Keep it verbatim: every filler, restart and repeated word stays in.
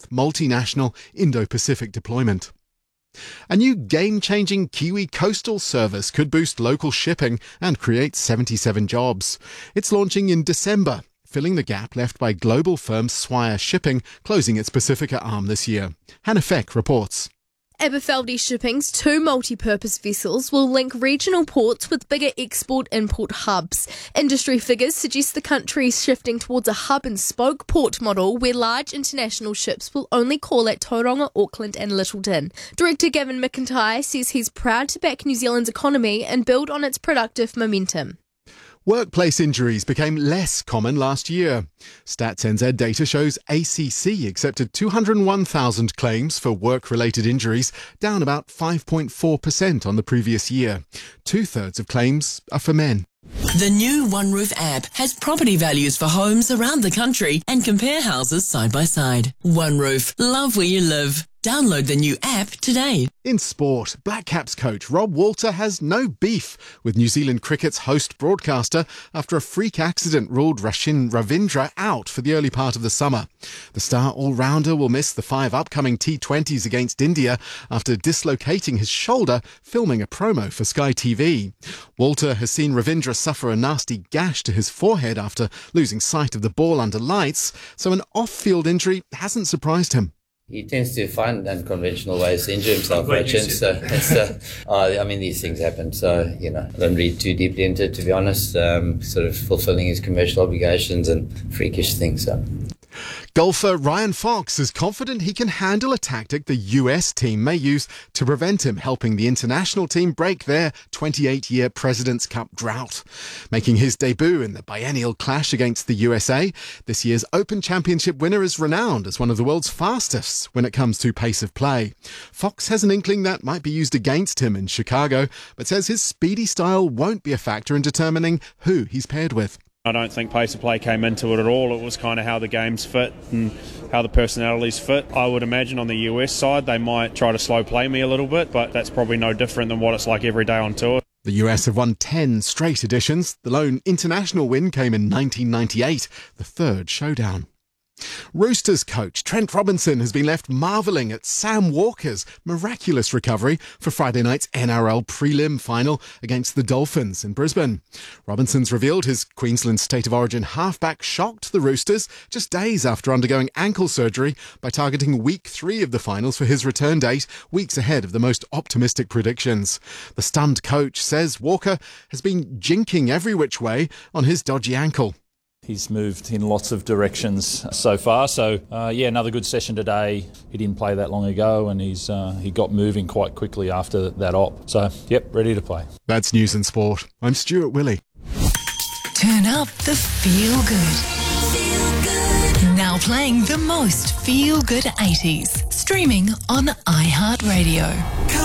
seventh multinational Indo-Pacific deployment. A new game-changing Kiwi coastal service could boost local shipping and create seventy-seven jobs. It's launching in December, filling the gap left by global firm Swire Shipping closing its Pacifica arm this year. Hannah Feck reports. Aberfeldy Shipping's two multi-purpose vessels will link regional ports with bigger export-import hubs. Industry figures suggest the country is shifting towards a hub-and-spoke port model where large international ships will only call at Tauranga, Auckland and Littleton. Director Gavin McIntyre says he's proud to back New Zealand's economy and build on its productive momentum. Workplace injuries became less common last year. Stats N Z data shows A C C accepted two hundred one thousand claims for work-related injuries, down about five point four percent on the previous year. Two-thirds of claims are for men. The new OneRoof app has property values for homes around the country and compare houses side by side. OneRoof, love where you live. Download the new app today. In sport, Black Caps coach Rob Walter has no beef with New Zealand cricket's host broadcaster after a freak accident ruled Rachin Ravindra out for the early part of the summer. The star all-rounder will miss the five upcoming T twenties against India after dislocating his shoulder filming a promo for Sky T V. Walter has seen Ravindra suffer a nasty gash to his forehead after losing sight of the ball under lights, so an off-field injury hasn't surprised him. He tends to find unconventional ways to injure himself, Rachin. So, it's, uh, uh, I mean, these things happen. So, you know, I don't read too deeply into it, to be honest. Um, sort of fulfilling his commercial obligations and freakish things. So. Golfer Ryan Fox is confident he can handle a tactic the U S team may use to prevent him helping the international team break their twenty-eight-year President's Cup drought. Making his debut in the biennial clash against the U S A, this year's Open Championship winner is renowned as one of the world's fastest when it comes to pace of play. Fox has an inkling that might be used against him in Chicago, but says his speedy style won't be a factor in determining who he's paired with. I don't think pace of play came into it at all. It was kind of how the games fit and how the personalities fit. I would imagine on the U S side they might try to slow play me a little bit, but that's probably no different than what it's like every day on tour. The U S have won ten straight editions. The lone international win came in nineteen ninety-eight, the third showdown. Roosters coach Trent Robinson has been left marvelling at Sam Walker's miraculous recovery for Friday night's N R L prelim final against the Dolphins in Brisbane. Robinson's revealed his Queensland State of Origin halfback shocked the Roosters just days after undergoing ankle surgery by targeting week three of the finals for his return date, weeks ahead of the most optimistic predictions. The stunned coach says Walker has been jinking every which way on his dodgy ankle. He's moved in lots of directions so far, so uh, yeah, another good session today. He didn't play that long ago, and he's uh, he got moving quite quickly after that op. So, yep, ready to play. That's News and Sport. I'm Stuart Willey. Turn up the feel good. Feel good. Now playing the most feel good eighties. Streaming on iHeartRadio.